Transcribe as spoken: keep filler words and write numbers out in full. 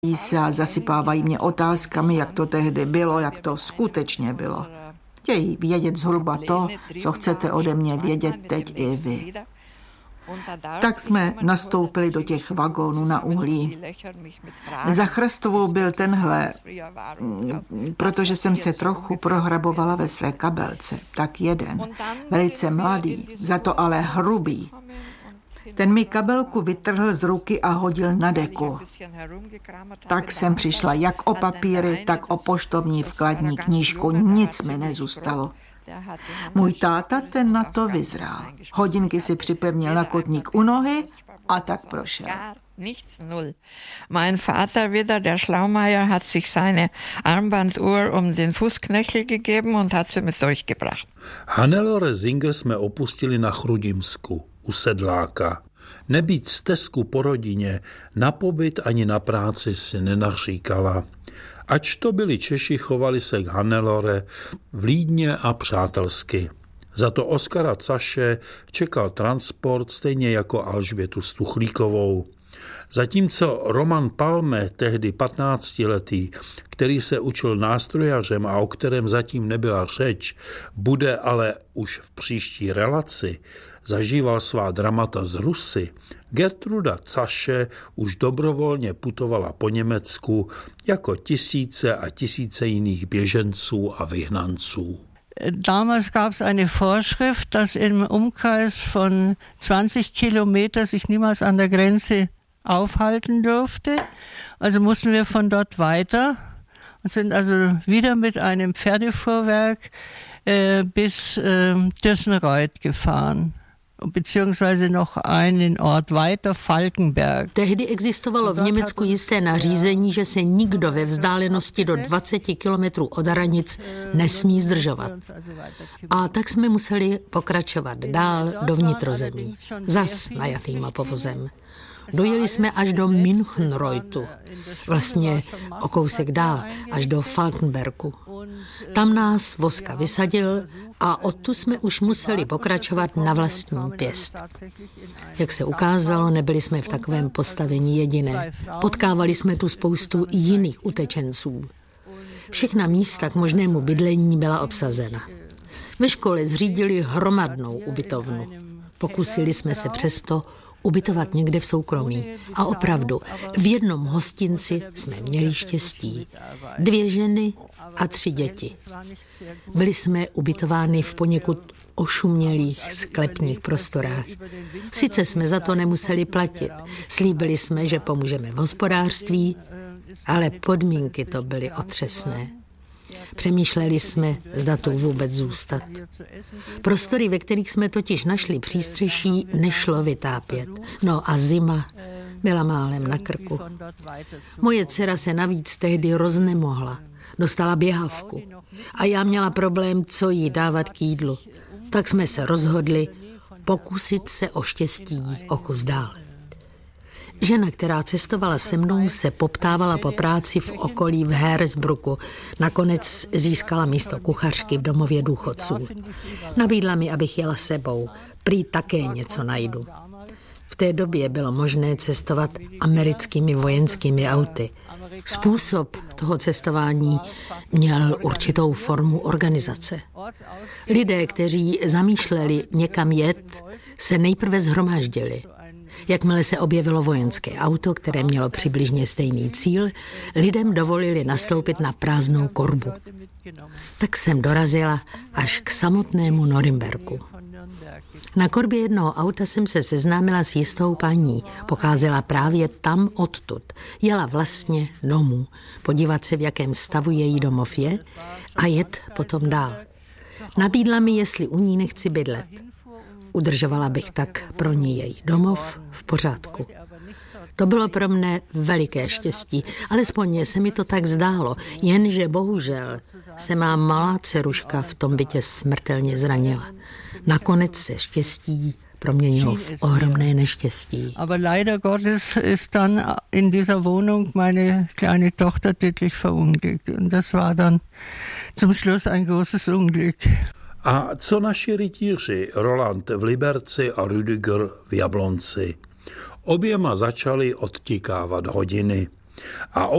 se a zasypávají mě otázkami, jak to tehdy bylo, jak to skutečně bylo. Chtějí vědět zhruba to, co chcete ode mě vědět teď i vy. Tak jsme nastoupili do těch vagónů na uhlí. Za Chrestovou byl tenhle, protože jsem se trochu prohrabovala ve své kabelce, tak jeden, velice mladý, za to ale hrubý. Ten mi kabelku vytrhl z ruky a hodil na deku. Tak jsem přišla jak o papíry, tak o poštovní vkladní knížku, nic mi nezůstalo. Můj táta ten na to vyzrál. Hodinky si připevnil na kotník u nohy a tak prošel. Mein Vater wieder, der Schlaumeier, hat sich seine Armbanduhr um den Fußknöchel gegeben und hat sie mit durchgebracht. Hannelore Singer jsme opustili na Chrudimsku, u sedláka. Nebýt stezku po rodině, na pobyt ani na práci si nenaříkala. Ač to byli Češi, chovali se k Hannelore vlídně a přátelsky. Za to Oskara Caše čekal transport stejně jako Alžbětu Stuchlíkovou. Zatímco Roman Palme, tehdy patnáctiletý, který se učil nástrojařem a o kterém zatím nebyla řeč, bude ale už v příští relaci, zažíval svá dramata z Rusy, Gertruda Caše už dobrovolně putovala po Německu jako tisíce a tisíce jiných běženců a vyhnanců. Damals gab es eine Vorschrift, dass im Umkreis von zwanzig Kilometer sich niemals an der Grenze aufhalten durfte. Also mussten wir von dort weiter und sind also wieder mit einem Pferdefuhrwerk äh, bis äh, Dössenreuth gefahren. Beziehungsweise noch einen Ort weiter, Falkenberg. Tehdy existovalo v Německu jisté nařízení, že se nikdo ve vzdálenosti do dvacet kilometrů od hranic nesmí zdržovat. A tak jsme museli pokračovat dál do vnitrozemí, zas najatýma povozem. Dojeli jsme až do Münchenreuthu, vlastně o kousek dál, až do Falkenbergu. Tam nás Voska vysadil a odtud jsme už museli pokračovat na vlastní pěst. Jak se ukázalo, nebyli jsme v takovém postavení jediné. Potkávali jsme tu spoustu jiných utečenců. Všechna místa k možnému bydlení byla obsazena. Ve škole zřídili hromadnou ubytovnu. Pokusili jsme se přesto ubytovat někde v soukromí. A opravdu, v jednom hostinci jsme měli štěstí. Dvě ženy a tři děti. Byli jsme ubytováni v poněkud ošumělých sklepních prostorách. Sice jsme za to nemuseli platit. Slíbili jsme, že pomůžeme v hospodářství, ale podmínky to byly otřesné. Přemýšleli jsme, zda tu vůbec zůstat. Prostory, ve kterých jsme totiž našli přístřeší, nešlo vytápět. No a zima byla málem na krku. Moje dcera se navíc tehdy roznemohla. Dostala běhavku. A já měla problém, co jí dávat k jídlu. Tak jsme se rozhodli pokusit se o štěstí o kus dál. Žena, která cestovala se mnou, se poptávala po práci v okolí v Hersbrucku. Nakonec získala místo kuchařky v domově důchodců. Nabídla mi, abych jela sebou. Prý také něco najdu. V té době bylo možné cestovat americkými vojenskými auty. Způsob toho cestování měl určitou formu organizace. Lidé, kteří zamýšleli někam jet, se nejprve shromáždili. Jakmile se objevilo vojenské auto, které mělo přibližně stejný cíl, lidem dovolili nastoupit na prázdnou korbu. Tak jsem dorazila až k samotnému Norimberku. Na korbě jednoho auta jsem se seznámila s jistou paní. Pocházela právě tam odtud. Jela vlastně domů, podívat se, v jakém stavu její domov je a jet potom dál. Nabídla mi, jestli u ní nechci bydlet. Udržovala bych tak pro ní její domov v pořádku. To bylo pro mne veliké štěstí, alespoň se mi to tak zdálo, jenže bohužel se má malá dceruška v tom bytě smrtelně zranila. Nakonec se štěstí proměnilo v ohromné neštěstí. Aber leider Gottes ist dann in dieser Wohnung meine kleine Tochter tödlich verunglückt. Und das war dann zum Schluss ein großes Unglück. A co naši rytíři Roland v Liberci a Rüdiger v Jablonci? Oběma začaly odtikávat hodiny. A